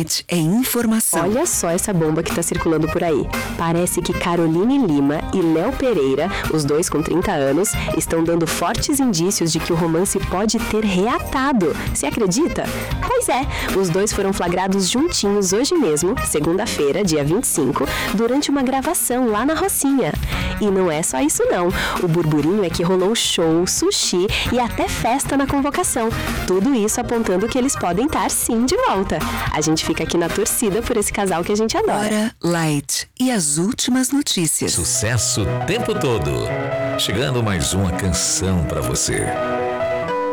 Light é informação. Olha só essa bomba que tá circulando por aí. Parece que Caroline Lima e Léo Pereira, os dois com 30 anos, estão dando fortes indícios de que o romance pode ter reatado. Você acredita? Pois é, os dois foram flagrados juntinhos hoje mesmo, segunda-feira, dia 25, durante uma gravação lá na Rocinha. E não é só isso não. O burburinho é que rolou show, sushi e até festa na convocação. Tudo isso apontando que eles podem estar sim de volta. A gente fica aqui na torcida por esse casal que a gente adora. Hora Light e as últimas notícias. Sucesso o tempo todo. Chegando mais uma canção pra você.